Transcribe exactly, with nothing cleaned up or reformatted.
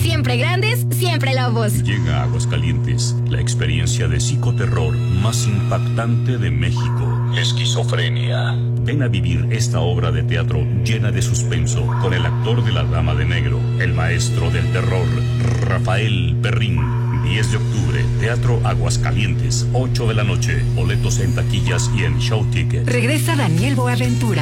Siempre grandes, siempre lobos. Llega a Aguascalientes la experiencia de psicoterror más impactante de México. Esquizofrenia. Ven a vivir esta obra de teatro llena de suspenso con el actor de La Dama de Negro, el maestro del terror, Rafael Perrín. diez de octubre, Teatro Aguascalientes, ocho de la noche. Boletos en taquillas y en Show Ticket. Regresa Daniel Boaventura